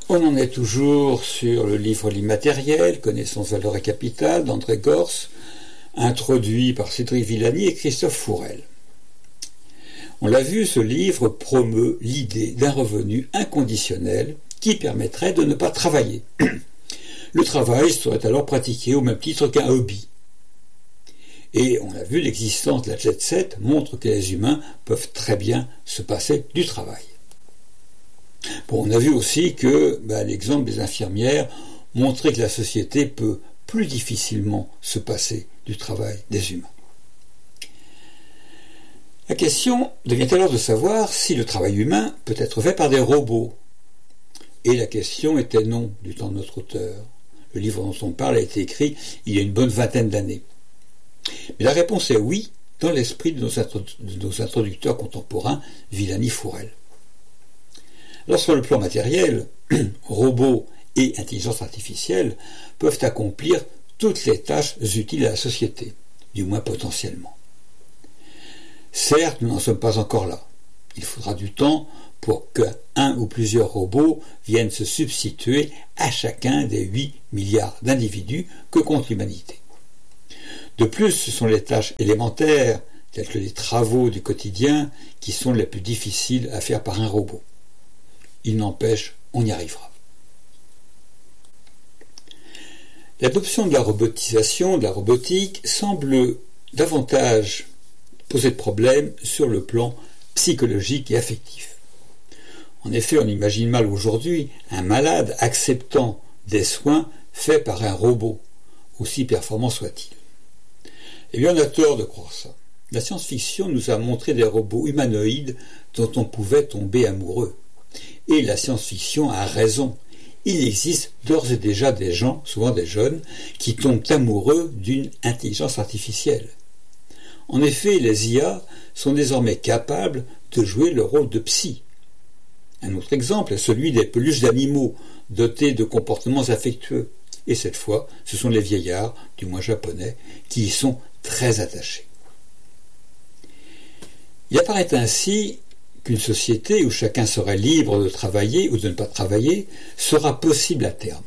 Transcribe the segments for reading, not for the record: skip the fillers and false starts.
On en est toujours sur le livre L'immatériel, Connaissance, valeur et capital d'André Gorz, introduit par Cédric Villani et Christophe Fourel. On l'a vu, ce livre promeut l'idée d'un revenu inconditionnel qui permettrait de ne pas travailler. Le travail serait alors pratiqué au même titre qu'un hobby. Et on l'a vu, l'existence de la jet set montre que les humains peuvent très bien se passer du travail. Bon, on a vu aussi que l'exemple des infirmières montrait que la société peut plus difficilement se passer du travail des humains. La question devient alors de savoir si le travail humain peut être fait par des robots. Et la question était non du temps de notre auteur. Le livre dont on parle a été écrit il y a une bonne vingtaine d'années. Mais la réponse est oui, dans l'esprit de nos introducteurs contemporains, Villani Fourel. Alors sur le plan matériel, robots et intelligence artificielle peuvent accomplir toutes les tâches utiles à la société, du moins potentiellement. Certes, nous n'en sommes pas encore là. Il faudra du temps pour qu'un ou plusieurs robots viennent se substituer à chacun des 8 milliards d'individus que compte l'humanité. De plus, ce sont les tâches élémentaires, telles que les travaux du quotidien, qui sont les plus difficiles à faire par un robot. Il n'empêche, on y arrivera. L'adoption de la robotisation, de la robotique, semble davantage poser de problèmes sur le plan psychologique et affectif. En effet, on imagine mal aujourd'hui un malade acceptant des soins faits par un robot, aussi performant soit-il. Eh bien, on a tort de croire ça. La science-fiction nous a montré des robots humanoïdes dont on pouvait tomber amoureux. Et la science-fiction a raison. Il existe d'ores et déjà des gens, souvent des jeunes, qui tombent amoureux d'une intelligence artificielle. En effet, les IA sont désormais capables de jouer le rôle de psy. Un autre exemple est celui des peluches d'animaux dotés de comportements affectueux. Et cette fois, ce sont les vieillards, du moins japonais, qui y sont très attachés. Il apparaît ainsi qu'une société où chacun serait libre de travailler ou de ne pas travailler sera possible à terme.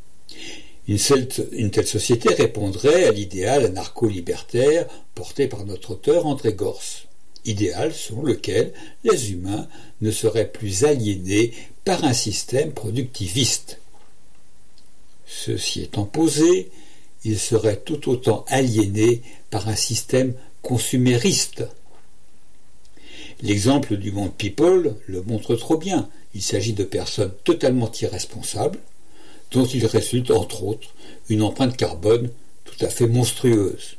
Une telle société répondrait à l'idéal anarcho-libertaire porté par notre auteur André Gorz, idéal selon lequel les humains ne seraient plus aliénés par un système productiviste. Ceci étant posé, ils seraient tout autant aliénés par un système consumériste. L'exemple du monde People le montre trop bien. Il s'agit de personnes totalement irresponsables, dont il résulte entre autres une empreinte carbone tout à fait monstrueuse.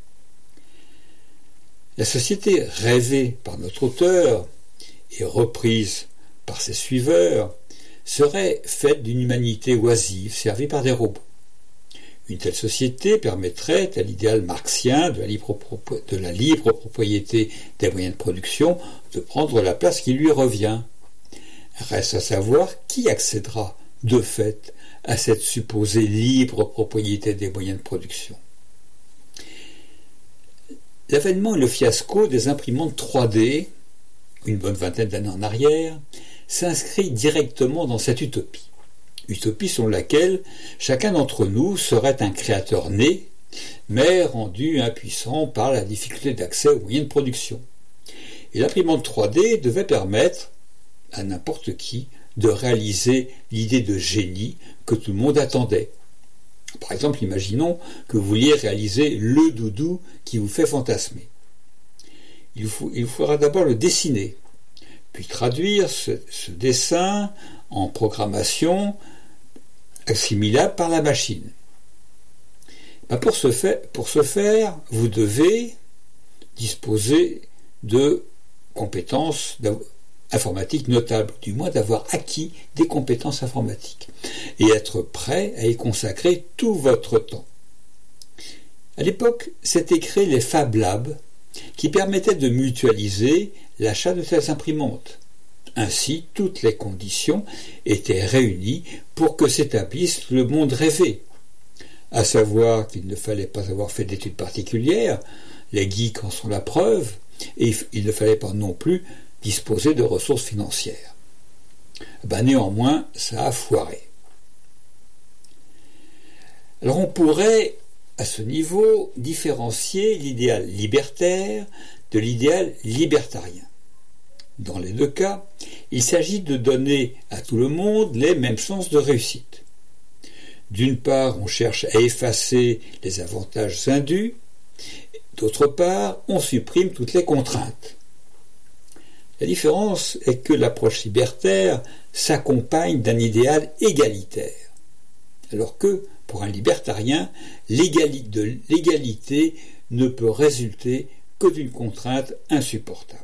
La société rêvée par notre auteur et reprise par ses suiveurs serait faite d'une humanité oisive servie par des robots. Une telle société permettrait à l'idéal marxien de la libre propriété des moyens de production de prendre la place qui lui revient. Reste à savoir qui accédera de fait à cette supposée libre propriété des moyens de production. L'avènement et le fiasco des imprimantes 3D, une bonne vingtaine d'années en arrière, s'inscrit directement dans cette utopie. Utopie selon laquelle chacun d'entre nous serait un créateur né, mais rendu impuissant par la difficulté d'accès aux moyens de production. Et l'imprimante 3D devait permettre à n'importe qui de réaliser l'idée de génie que tout le monde attendait. Par exemple, imaginons que vous vouliez réaliser le doudou qui vous fait fantasmer. Il vous faudra d'abord le dessiner, puis traduire ce dessin en programmation assimilable par la machine. Pour ce faire, vous devez disposer de compétences informatiques notables, du moins d'avoir acquis des compétences informatiques, et être prêt à y consacrer tout votre temps. À l'époque, s'étaient créés les Fab Labs, qui permettaient de mutualiser l'achat de telles imprimantes. Ainsi, toutes les conditions étaient réunies pour que s'établisse le monde rêvé, à savoir qu'il ne fallait pas avoir fait d'études particulières, les geeks en sont la preuve, et il ne fallait pas non plus disposer de ressources financières. Néanmoins, ça a foiré. Alors on pourrait, à ce niveau, différencier l'idéal libertaire de l'idéal libertarien. Dans les deux cas, il s'agit de donner à tout le monde les mêmes chances de réussite. D'une part, on cherche à effacer les avantages indus, d'autre part, on supprime toutes les contraintes. La différence est que l'approche libertaire s'accompagne d'un idéal égalitaire, alors que, pour un libertarien, l'égalité ne peut résulter que d'une contrainte insupportable.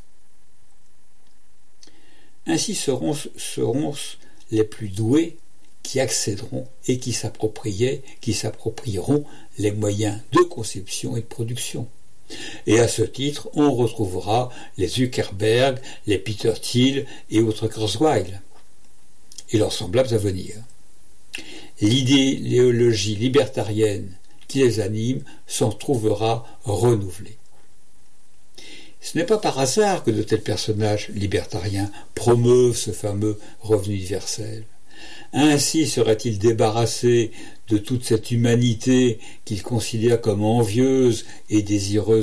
Ainsi seront les plus doués qui accéderont et qui s'approprieront les moyens de conception et de production. Et à ce titre, on retrouvera les Zuckerberg, les Peter Thiel et autres Kurzweil, et leurs semblables à venir. L'idéologie libertarienne qui les anime s'en trouvera renouvelée. Ce n'est pas par hasard que de tels personnages libertariens promeuvent ce fameux revenu universel. Ainsi serait-il débarrassé de toute cette humanité qu'ils considèrent comme envieuse et désireuse